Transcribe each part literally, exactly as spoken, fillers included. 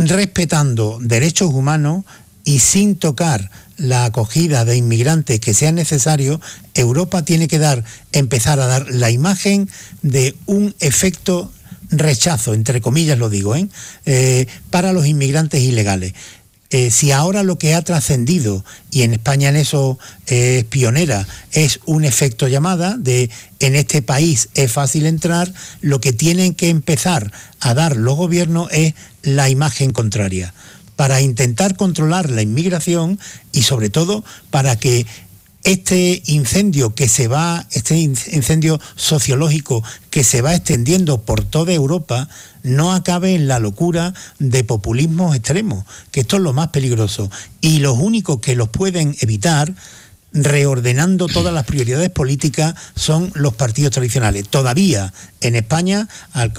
respetando derechos humanos y sin tocar la acogida de inmigrantes que sea necesario, Europa tiene que dar, empezar a dar la imagen de un efecto rechazo, entre comillas lo digo, ¿eh? Eh, para los inmigrantes ilegales. Eh, si ahora lo que ha trascendido, y en España en eso eh, es pionera, es un efecto llamada de en este país es fácil entrar, lo que tienen que empezar a dar los gobiernos es la imagen contraria, para intentar controlar la inmigración y sobre todo para que este incendio que se va, este incendio sociológico que se va extendiendo por toda Europa, no acabe en la locura de populismos extremos, que esto es lo más peligroso. Y los únicos que los pueden evitar, reordenando todas las prioridades políticas, son los partidos tradicionales. Todavía en España,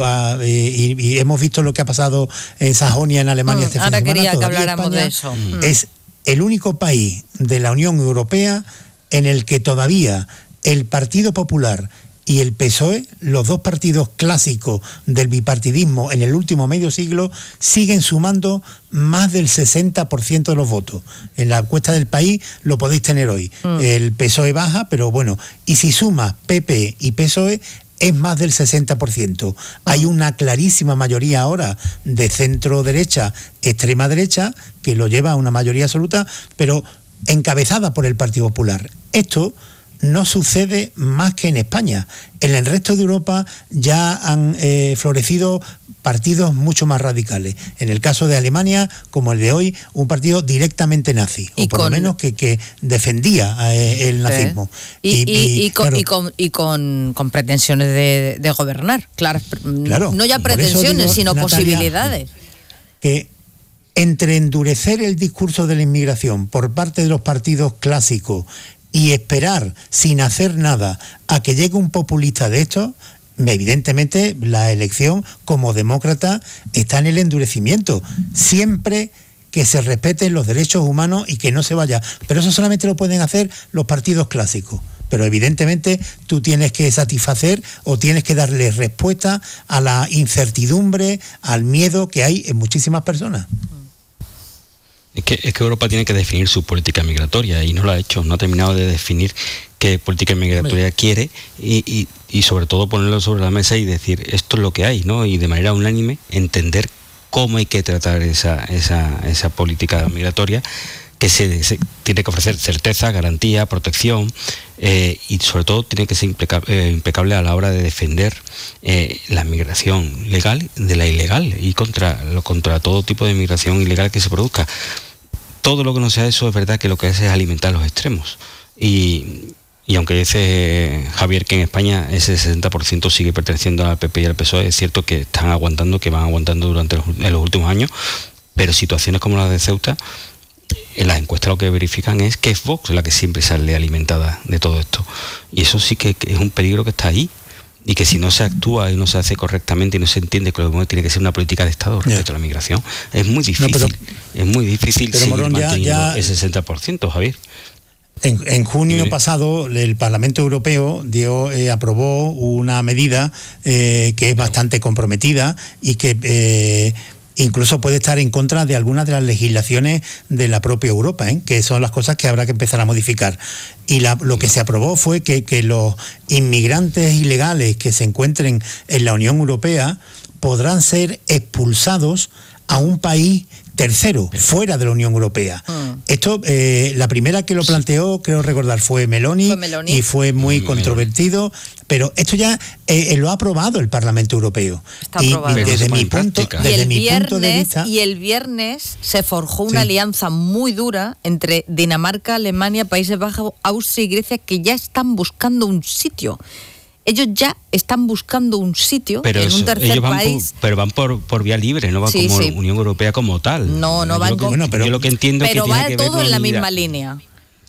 y, y hemos visto lo que ha pasado en Sajonia, en Alemania, mm, este ahora fin de semana, quería que habláramos España de eso. Es el único país de la Unión Europea en el que todavía el Partido Popular y el P S O E, los dos partidos clásicos del bipartidismo en el último medio siglo, siguen sumando más del sesenta por ciento de los votos. En la encuesta del País lo podéis tener hoy. Mm. El P S O E baja, pero bueno, y si suma P P y P S O E, es más del sesenta por ciento. Hay una clarísima mayoría ahora de centro-derecha, extrema-derecha, que lo lleva a una mayoría absoluta, pero encabezada por el Partido Popular. Esto no sucede más que en España. En el resto de Europa ya han eh, florecido partidos mucho más radicales. En el caso de Alemania, como el de hoy, un partido directamente nazi, o por con... lo menos que, que defendía eh, el nazismo. Sí. Y, y, y, y, con, claro, y, con, y con, con pretensiones de, de gobernar, claro. claro. No ya pretensiones, digo, sino Natalia, posibilidades. Que entre endurecer el discurso de la inmigración por parte de los partidos clásicos y esperar sin hacer nada a que llegue un populista de estos, evidentemente la elección como demócrata está en el endurecimiento, siempre que se respeten los derechos humanos y que no se vaya, pero eso solamente lo pueden hacer los partidos clásicos. Pero evidentemente tú tienes que satisfacer o tienes que darle respuesta a la incertidumbre, al miedo que hay en muchísimas personas. Es que, es que Europa tiene que definir su política migratoria y no lo ha hecho, no ha terminado de definir qué política migratoria quiere y, y, y sobre todo ponerlo sobre la mesa y decir esto es lo que hay, ¿no? Y de manera unánime entender cómo hay que tratar esa, esa, esa política migratoria, que se, se tiene que ofrecer certeza, garantía, protección eh, y sobre todo tiene que ser impecable, eh, impecable a la hora de defender eh, la migración legal de la ilegal y contra, contra todo tipo de migración ilegal que se produzca. Todo lo que no sea eso es verdad que lo que hace es alimentar los extremos y, y aunque dice Javier que en España ese sesenta por ciento sigue perteneciendo al P P y al P S O E, es cierto que están aguantando, que van aguantando durante los, en los últimos años, pero situaciones como la de Ceuta, en las encuestas lo que verifican es que es Vox la que siempre sale alimentada de todo esto. Y eso sí que es un peligro que está ahí. Y que si no se actúa y no se hace correctamente y no se entiende que lo que tiene que ser una política de Estado respecto yeah. a la migración, es muy difícil. No, pero, es muy difícil pero, seguir Morón, manteniendo ya, ya, el sesenta por ciento, Javier. En, en junio ¿Sí? pasado, el Parlamento Europeo dio, eh, aprobó una medida eh, que es bastante comprometida y que... Eh, incluso puede estar en contra de algunas de las legislaciones de la propia Europa, ¿eh? que son las cosas que habrá que empezar a modificar. Y la, lo que se aprobó fue que, que los inmigrantes ilegales que se encuentren en la Unión Europea podrán ser expulsados a un país tercero, fuera de la Unión Europea. Mm. Esto, eh, la primera que lo planteó, creo recordar, fue Meloni, fue Meloni. y fue muy mm, controvertido, pero esto ya eh, lo ha aprobado el Parlamento Europeo. Está y, aprobado. y desde, mi punto, desde y el mi viernes, punto de vista... Y el viernes se forjó una sí. alianza muy dura entre Dinamarca, Alemania, Países Bajos, Austria y Grecia, que ya están buscando un sitio. Ellos ya están buscando un sitio pero en eso, un tercer ellos van país. Por, pero van por, por vía libre, no van sí, como sí. Unión Europea como tal. No, no yo van lo que, con... bueno, pero yo lo que entiendo pero que va tiene que todo ver en la con misma la... línea.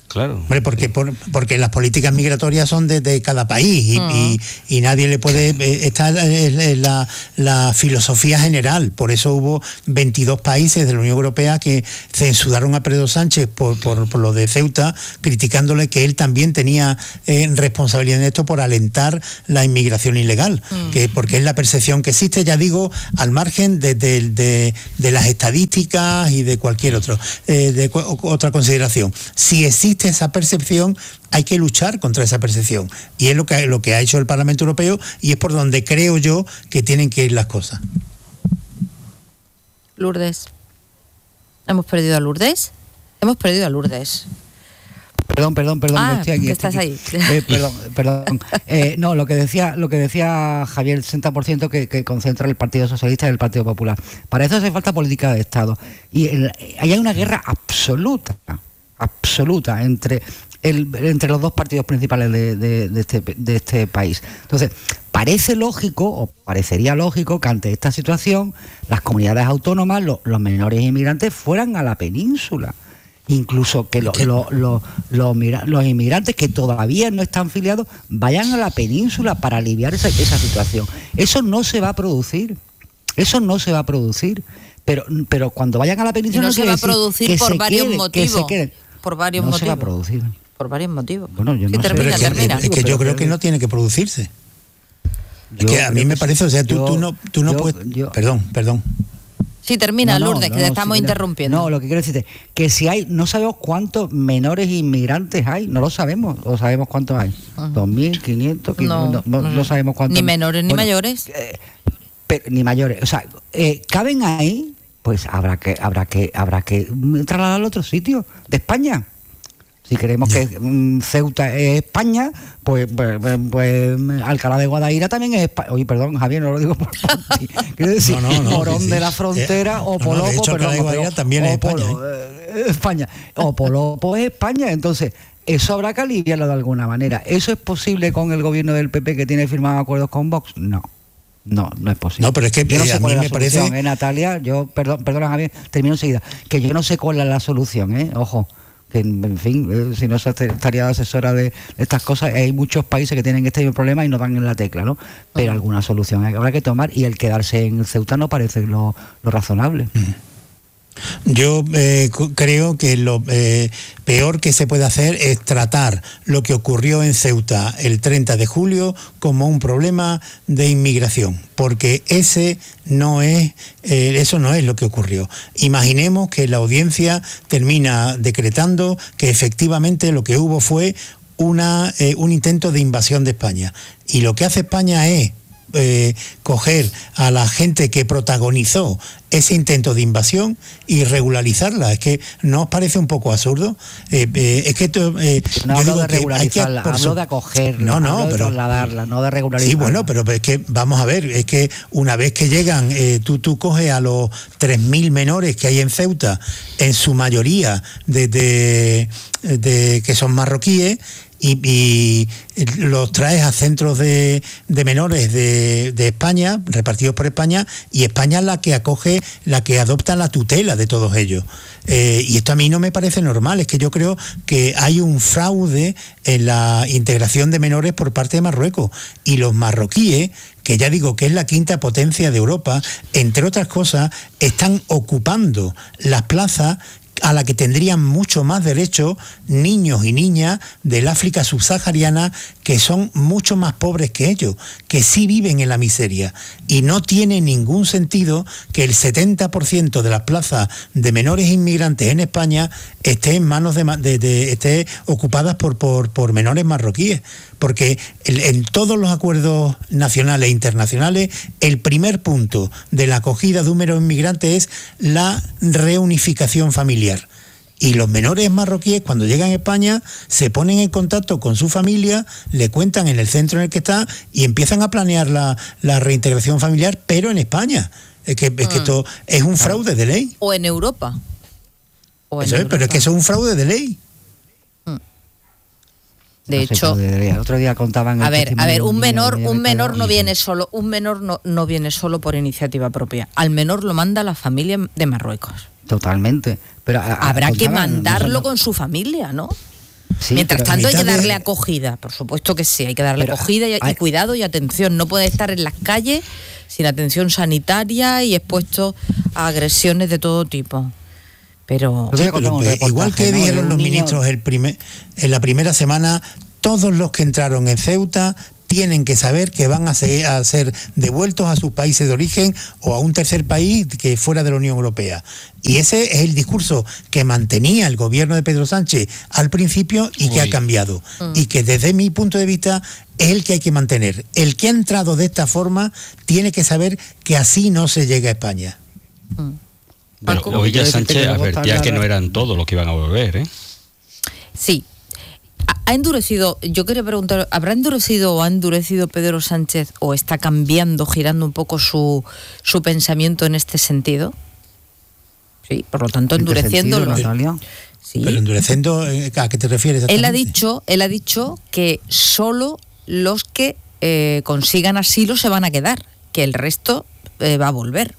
Claro. Hombre, porque, por, porque las políticas migratorias son de, de cada país y, uh-huh. y, y nadie le puede... Esta es la, la filosofía general. Por eso hubo veintidós países de la Unión Europea que censuraron a Pedro Sánchez por, por, por lo de Ceuta, criticándole que él también tenía eh, responsabilidad en esto por alentar la inmigración ilegal, uh-huh. que porque es la percepción que existe, ya digo, al margen de, de, de, de las estadísticas y de cualquier otro, eh, de cu- otra consideración. Si existe esa percepción, hay que luchar contra esa percepción, y es lo que, lo que ha hecho el Parlamento Europeo, y es por donde creo yo que tienen que ir las cosas. Lourdes. ¿Hemos perdido a Lourdes? Hemos perdido a Lourdes. Perdón, perdón, perdón. Ah, estoy aquí, que estoy estás aquí. ahí. Eh, perdón, perdón. Eh, no, lo que decía, lo que decía Javier, el sesenta por ciento que, que concentra el Partido Socialista y el Partido Popular. Para eso hace falta política de Estado. Y el, hay una guerra absoluta, absoluta entre el, entre los dos partidos principales de, de, de, este, de este país. Entonces, parece lógico, o parecería lógico, que ante esta situación las comunidades autónomas, lo, los menores inmigrantes, fueran a la península. Incluso que lo, lo, lo, lo, los inmigrantes que todavía no están filiados vayan a la península para aliviar esa, esa situación. Eso no se va a producir. Eso no se va a producir. Pero, pero cuando vayan a la península... Y no, no se va a producir por varios queden, motivos. Queden. Por varios no motivos. se va a producir. Por varios motivos. Bueno, yo sí, no termina, sé. termina. Es que, es que yo creo que no tiene que producirse. Yo es que a mí me parece, o sea, tú, yo, tú no, tú no yo, puedes... Yo, perdón, perdón. Sí, termina, no, no, Lourdes, no, que te no, estamos sí, interrumpiendo. No, lo que quiero decirte, que si hay, no sabemos cuántos menores inmigrantes hay, no lo sabemos, o sabemos cuántos hay. Uh-huh. dos mil quinientos, no, no, no, no sabemos cuántos. Ni menores ni bueno, mayores. Eh, pero, ni mayores, o sea, eh, ¿caben ahí? Pues habrá que, habrá que, habrá que trasladar a otro sitio de España. Si queremos que um, Ceuta es España, pues, pues, pues Alcalá de Guadaira también es España. Oye, perdón, Javier, no lo digo por ti. Quiero decir, no, no, no, Morón de sí. la Frontera eh, o Polopo, no, no, de hecho, perdón, Alcalá de Guadaira también es España. Polo, eh, España. O Polopo es España. Entonces, eso habrá que aliviarlo de alguna manera. ¿Eso es posible con el gobierno del P P que tiene firmado acuerdos con Vox? No. No, no es posible. No, pero es que yo no sé a mí me parece... ¿eh, Natalia? Yo, perdón, perdona, Javier, termino enseguida. Que yo no sé cuál es la solución, ¿eh? Ojo. Que en fin, eh, si no se estaría asesora de estas cosas, hay muchos países que tienen este mismo problema y no dan en la tecla, ¿no? Pero alguna solución habrá que tomar, y el quedarse en Ceuta no parece lo, lo razonable. Yo eh, creo que lo eh, peor que se puede hacer es tratar lo que ocurrió en Ceuta el treinta de julio como un problema de inmigración, porque ese no es, eh, eso no es lo que ocurrió. Imaginemos que la audiencia termina decretando que efectivamente lo que hubo fue una, eh, un intento de invasión de España, y lo que hace España es Eh, coger a la gente que protagonizó ese intento de invasión y regularizarla. Es que ¿no os parece un poco absurdo? Eh, eh, es que eh, no yo hablo digo de regularizarla, que hay que, hablo de acogerla, no, no, hablo de pero, trasladarla, no de regularizarla. Sí, bueno, pero es que vamos a ver, es que una vez que llegan, eh, tú, tú coges a los tres mil menores que hay en Ceuta, en su mayoría de, de, de que son marroquíes, Y, y los traes a centros de, de menores de, de España, repartidos por España, y España es la que acoge, la que adopta la tutela de todos ellos. Eh, y esto a mí no me parece normal, es que yo creo que hay un fraude en la integración de menores por parte de Marruecos. Y los marroquíes, que ya digo que es la quinta potencia de Europa, entre otras cosas, están ocupando las plazas a la que tendrían mucho más derecho niños y niñas del África subsahariana, que son mucho más pobres que ellos, que sí viven en la miseria. Y no tiene ningún sentido que el setenta por ciento de las plazas de menores inmigrantes en España esté en manos de, de, de esté ocupadas por, por, por menores marroquíes, porque el, en todos los acuerdos nacionales e internacionales el primer punto de la acogida de un menor inmigrante es la reunificación familiar. Y los menores marroquíes, cuando llegan a España, se ponen en contacto con su familia, le cuentan en el centro en el que está y empiezan a planear la, la reintegración familiar, pero en España. Es que, es que mm. esto es un fraude de ley. O en Europa. O en eso es, Europa. Pero es que eso es un fraude de ley. De no hecho, sé, otro día contaban. A ver, a ver, un menor, un menor no y... viene solo, un menor no, no viene solo por iniciativa propia. Al menor lo manda la familia de Marruecos. Totalmente. Pero a, habrá a, que contaban, mandarlo no, no, con su familia, ¿no? Sí, Mientras pero tanto hay que mitad de- darle acogida, por supuesto que sí, hay que darle Pero acogida y, y hay- cuidado y atención. No puede estar en las calles sin atención sanitaria y expuesto a agresiones de todo tipo. Pero Yo voy a Sí, contar pero, un eh, reportaje, igual que ¿no? de dijeron un los niño- ministros el primer, en la primera semana, todos los que entraron en Ceuta tienen que saber que van a ser, a ser devueltos a sus países de origen o a un tercer país que fuera de la Unión Europea. Y ese es el discurso que mantenía el gobierno de Pedro Sánchez al principio y que Uy. ha cambiado. Mm. Y que desde mi punto de vista es el que hay que mantener. El que ha entrado de esta forma tiene que saber que así no se llega a España. Pero Paco. hoy ya Quiero decirte que Sánchez luego advertía está que la- no eran todos los que iban a volver, ¿eh? sí, ha ha endurecido, yo quería preguntar, ¿habrá endurecido o ha endurecido Pedro Sánchez o está cambiando, girando un poco su, su pensamiento en este sentido? Sí, por lo tanto, ¿En qué endureciendo... sentido, lo- Natalia? Sí. Pero endureciendo, eh, ¿a qué te refieres Él ha exactamente? dicho, él ha dicho que solo los que eh, consigan asilo se van a quedar, que el resto eh, va a volver.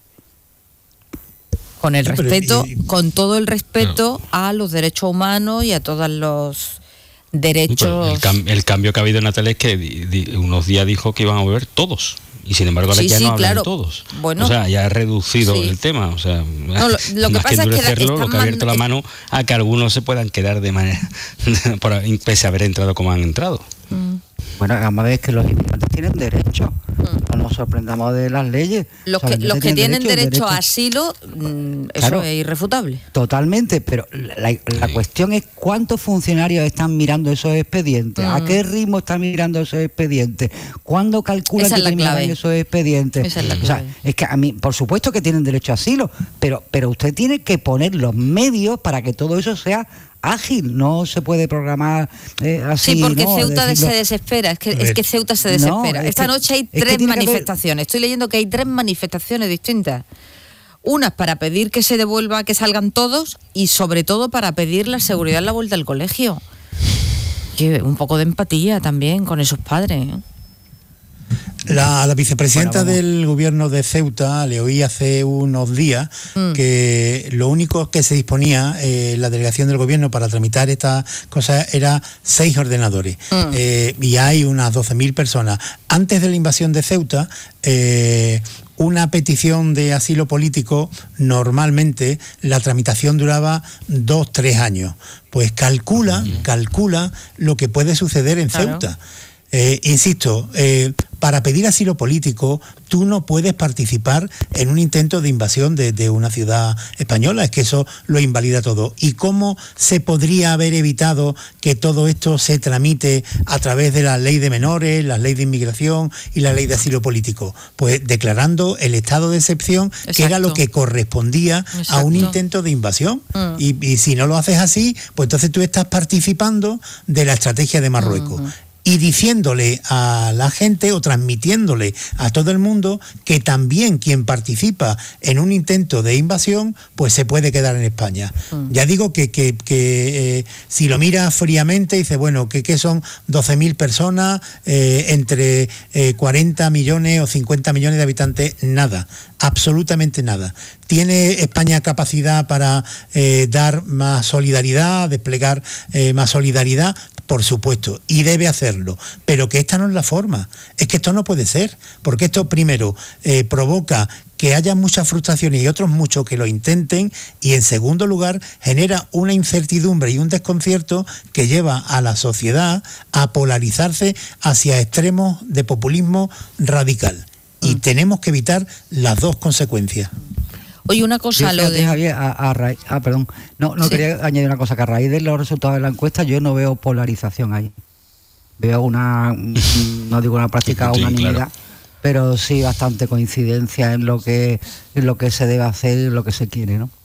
Con el Sí, pero, respeto, y- con todo el respeto a los derechos humanos y a todos los Pero derechos. El, cam- el cambio que ha habido en Natalia es que di- di- unos días dijo que iban a volver todos. Y sin embargo ahora Sí, ya sí, no hablan claro. todos. Bueno, o sea, ya ha reducido sí. el tema. O sea, lo- lo que más pasa es que da- endurecerlo, lo están que ha abierto la man- mano a que algunos se puedan quedar de manera por, pese a haber entrado como han entrado. Mm. Bueno, además es que los inmigrantes tienen derecho. No nos sorprendamos de las leyes. Los O sea, que, los que tienen el derecho a derecho- asilo, mm, eso Claro. es irrefutable. Totalmente, pero la, la Sí. cuestión es cuántos funcionarios están mirando esos expedientes, a Mm. qué ritmo están mirando esos expedientes, cuándo calculan Esa que es la terminarán clave. esos expedientes. Esa es la O sea, clave. es que a mí, por supuesto que tienen derecho a asilo, pero, pero usted tiene que poner los medios para que todo eso sea ágil, no se puede programar eh, así. Sí, porque ¿no? Ceuta Decirlo. se desespera, es que, A es ver. que Ceuta se No, desespera. es Esta que- noche hay es que tres tiene que haber- manifestaciones. Estoy leyendo que hay tres manifestaciones distintas. Unas para pedir que se devuelva, que salgan todos, y sobre todo para pedir la seguridad en la vuelta al colegio. Que un poco de empatía también con esos padres, ¿eh? La, la vicepresidenta Bueno, vamos. del gobierno de Ceuta le oí hace unos días Mm. que lo único que se disponía eh, la delegación del gobierno para tramitar estas cosas era seis ordenadores. Mm. Eh, y hay unas doce mil personas. Antes de la invasión de Ceuta, eh, una petición de asilo político, normalmente la tramitación duraba dos, tres años. Pues calcula, calcula lo que puede suceder en Claro. Ceuta. Eh, insisto, eh, para pedir asilo político, tú no puedes participar en un intento de invasión de, de una ciudad española, es que eso lo invalida todo. ¿Y cómo se podría haber evitado que todo esto se tramite a través de la ley de menores, la ley de inmigración y la ley de asilo político? Pues declarando el estado de excepción, que era lo Exacto. que correspondía a un Exacto. intento de invasión. Mm. Y, y si no lo haces así, pues entonces tú estás participando de la estrategia de Marruecos. Ujú. Y diciéndole a la gente o transmitiéndole a todo el mundo que también quien participa en un intento de invasión pues se puede quedar en España. Mm. Ya digo que, que, que, eh, si lo mira fríamente dice, bueno, que, que son doce mil personas eh, entre eh, cuarenta millones o cincuenta millones de habitantes, nada, absolutamente nada. ¿Tiene España capacidad para eh, dar más solidaridad, desplegar eh, más solidaridad? Por supuesto, y debe hacerlo, pero que esta no es la forma, es que esto no puede ser, porque esto primero eh, provoca que haya muchas frustraciones y otros muchos que lo intenten, y en segundo lugar genera una incertidumbre y un desconcierto que lleva a la sociedad a polarizarse hacia extremos de populismo radical, y Mm. tenemos que evitar las dos consecuencias. Oye, una Yo, cosa, lo fíjate, de... Javier, a, a raíz, ah, perdón, no, no Sí. quería añadir una cosa, que a raíz de los resultados de la encuesta yo no veo polarización ahí. Veo una, mm, no digo una práctica Sí, unanimidad, claro. pero sí bastante coincidencia en lo que en lo que se debe hacer y lo que se quiere, ¿no?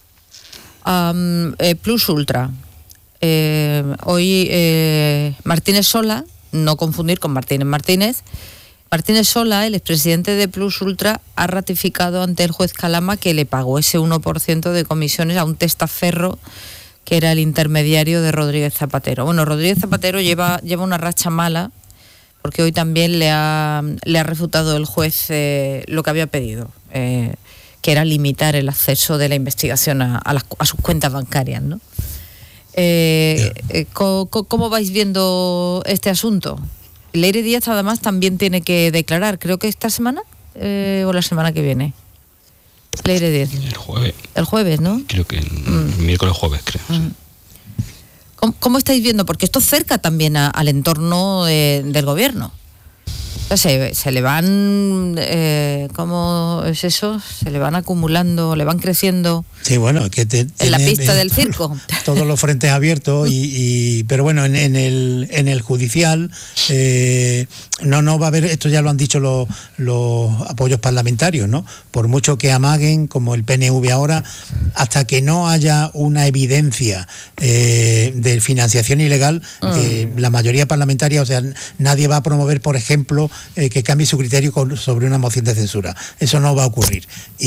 Am, eh, Plus Ultra. Eh, hoy eh, Martínez Sola, no confundir con Martínez Martínez, Martínez Sola, el expresidente de Plus Ultra, ha ratificado ante el juez Calama que le pagó ese uno por ciento de comisiones a un testaferro que era el intermediario de Rodríguez Zapatero. Bueno, Rodríguez Zapatero lleva, lleva una racha mala, porque hoy también le ha, le ha refutado el juez eh, lo que había pedido, eh, que era limitar el acceso de la investigación a, a, las, a sus cuentas bancarias, ¿no? Eh, eh, ¿cómo, ¿Cómo vais viendo este asunto? Leire Díaz además también tiene que declarar, creo que esta semana eh, o la semana que viene. Leire Díaz. El jueves. El jueves, ¿no? Creo que el Mm. miércoles jueves, creo. Mm. Sí. ¿Cómo, ¿Cómo estáis viendo? Porque esto cerca también a, al entorno eh, del gobierno. O sea, se, se le van, eh, ¿cómo es eso? Se le van acumulando, le van creciendo. Sí, bueno, que te, En la tiene, pista eh, del circo. Todos los frentes abiertos, y, y pero bueno, en, en el en el judicial eh, no no va a haber, esto ya lo han dicho los, los apoyos parlamentarios, ¿no? Por mucho que amaguen, como el P N V ahora, hasta que no haya una evidencia eh, de financiación ilegal, Mm. eh, la mayoría parlamentaria, o sea, nadie va a promover, por ejemplo, eh, que cambie su criterio con, sobre una moción de censura. Eso no va a ocurrir,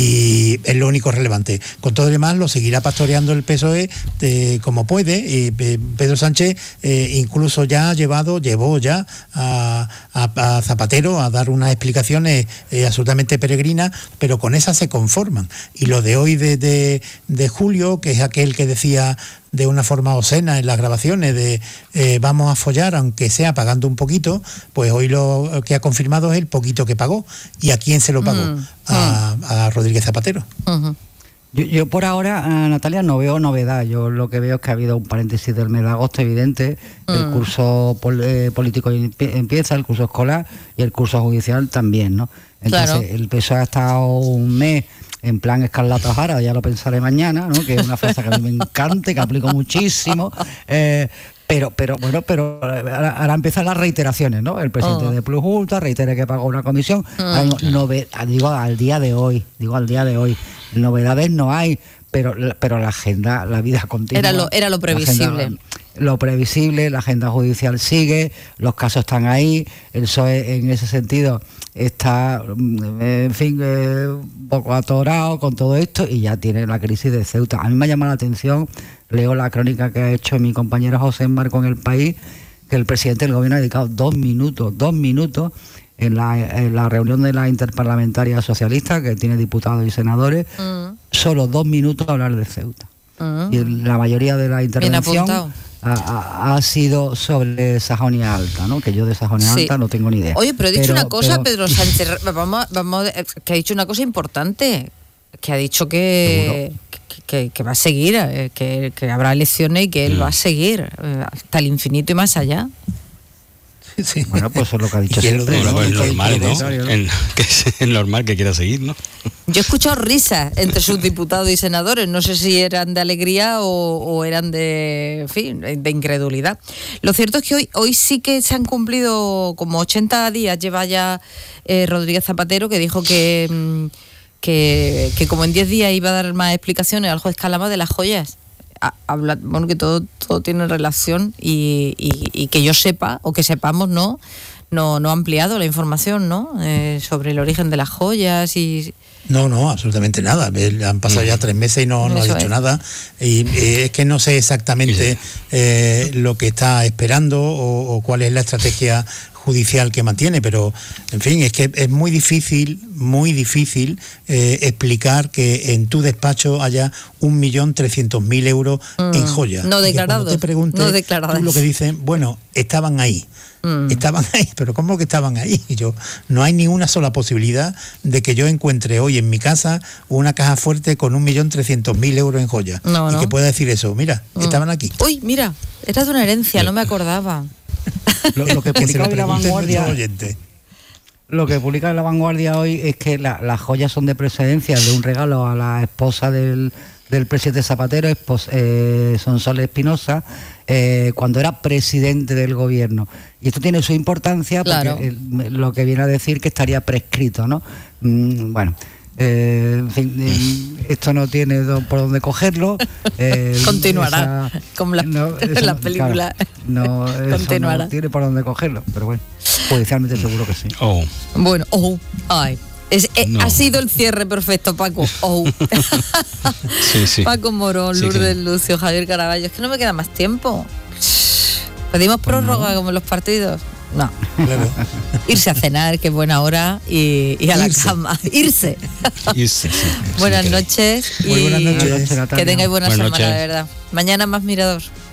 y es lo único relevante. Con todo lo demás lo seguirá pastoreando el P S O E eh, como puede. Y eh, Pedro Sánchez eh, incluso ya ha llevado, llevó ya a, a, a Zapatero a dar unas explicaciones eh, absolutamente peregrinas, pero con esas se conforman. Y lo de hoy de, de, de Julio, que es aquel que decía de una forma obscena en las grabaciones de eh, vamos a follar aunque sea pagando un poquito, pues hoy lo que ha confirmado es el poquito que pagó. ¿Y a quién se lo pagó? Mm. A, a Rodríguez Zapatero. Uh-huh. Yo, yo por ahora, eh, Natalia, no veo novedad. Yo lo que veo es que ha habido un paréntesis del mes de agosto evidente. Mm. El curso pol, eh, político empieza, el curso escolar y el curso judicial también, ¿no? Entonces, claro, el P S O E ha estado un mes en plan Escarlata O'Hara, ya lo pensaré mañana, ¿no? Que es una frase que a mí me encanta, que aplico muchísimo. Eh, Pero, pero bueno, pero ahora, ahora empiezan las reiteraciones, ¿no? El presidente oh. de Plus Ultra reitera que pagó una comisión. Mm. No, no, digo al día de hoy, digo al día de hoy. Novedades no hay, pero, pero la agenda, la vida continua. Era lo, era lo previsible. Agenda, lo previsible, la agenda judicial sigue, los casos están ahí, el P S O E en ese sentido está, en fin, eh, un poco atorado con todo esto y ya tiene la crisis de Ceuta. A mí me llama la atención, leo la crónica que ha hecho mi compañero José Marco en El País, que el presidente del gobierno ha dedicado dos minutos, dos minutos en la, en la reunión de la Interparlamentaria Socialista, que tiene diputados y senadores, mm. solo dos minutos a hablar de Ceuta. Mm. Y la mayoría de la intervención ha, ha, ha sido sobre Sajonia Alta, ¿no? Que yo de Sajonia sí. Alta no tengo ni idea. Oye, pero ha dicho pero, una cosa, pero... Pedro Sánchez, vamos, vamos, que ha dicho una cosa importante, que ha dicho que, que, que, que va a seguir, que, que habrá elecciones y que él mm. va a seguir hasta el infinito y más allá. Sí. Bueno, pues eso es lo que ha dicho siempre. Bueno, es normal, ¿no? En, que es normal que quiera seguir, ¿no? Yo he escuchado risas entre sus diputados y senadores, no sé si eran de alegría o, o eran de, en fin, de incredulidad. Lo cierto es que hoy, hoy sí que se han cumplido como ochenta días, lleva ya eh, Rodríguez Zapatero, que dijo que, que, que como en diez días iba a dar más explicaciones al juez Calama de las joyas. Habla, bueno, que todo todo tiene relación y, y, y que yo sepa o que sepamos no no no ha ampliado la información, ¿no? Eh, sobre el origen de las joyas y no no absolutamente nada. Han pasado ya tres meses y no, no ha dicho es. nada y eh, es que no sé exactamente eh, lo que está esperando o, o cuál es la estrategia judicial que mantiene, pero en fin, es que es muy difícil, muy difícil eh, explicar que en tu despacho haya un millón trescientos mil euros mm, en joyas. No declarados. Te preguntes, no declarados. Tú lo que dicen, bueno, estaban ahí. Mm. Estaban ahí, pero ¿cómo que estaban ahí? Y yo, no hay ni una sola posibilidad de que yo encuentre hoy en mi casa una caja fuerte con un millón trescientos mil euros en joyas. No, y no. que pueda decir eso, mira, mm. estaban aquí. Uy, mira, era de una herencia, no me acordaba. Lo, lo que publica hoy La Vanguardia, lo que publica La Vanguardia hoy es que la, las joyas son de procedencia de un regalo a la esposa del, del presidente Zapatero, espos, eh, Sonsoles Espinosa, eh, cuando era presidente del gobierno. Y esto tiene su importancia porque claro. el, lo que viene a decir que estaría prescrito, ¿no? Mm, bueno. Eh, en fin, eh, esto no tiene do, por dónde cogerlo. Eh, Continuará, esa, como la, no, eso, la película. Claro, no, eso Continuará. No tiene por dónde cogerlo, pero bueno, judicialmente seguro que sí. Oh. Bueno, oh, ay. Es, es, no. Ha sido el cierre perfecto, Paco. Oh. sí, sí. Paco Morón, sí, Lourdes que... Lucio, Javier Caraballo. Es que no me queda más tiempo. Pedimos prórroga pues no. como en los partidos. No, claro. Irse a cenar, que es buena hora, y, y a Irse. la cama. Irse. Irse sí, buenas sí, noches. Muy buenas noches. Que tengáis buena buenas semana, noches. de verdad. Mañana más Mirador.